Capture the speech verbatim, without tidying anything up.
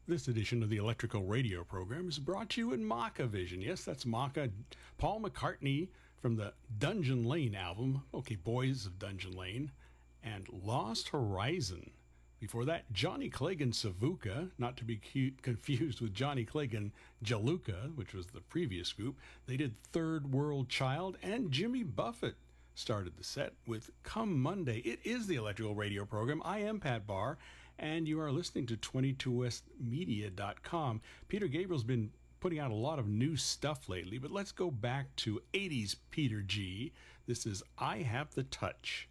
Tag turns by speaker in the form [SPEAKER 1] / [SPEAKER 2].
[SPEAKER 1] This edition of the Electrical Radio program is brought to you in Macca Vision. Yes, that's Macca. Paul McCartney from the Dungeon Lane album. Okay, Boys of Dungeon Lane. And Lost Horizon. Before that, Johnny Clegg and Savuka, not to be cute, confused with Johnny Clegg and Jaluka, which was the previous group. They did Third World Child, and Jimmy Buffett started the set with Come Monday. It is the Electrical Radio program. I am Pat Barr, and you are listening to twenty-two west media dot com. Peter Gabriel's been putting out a lot of new stuff lately, but let's go back to eighties Peter G. This is I Have the Touch.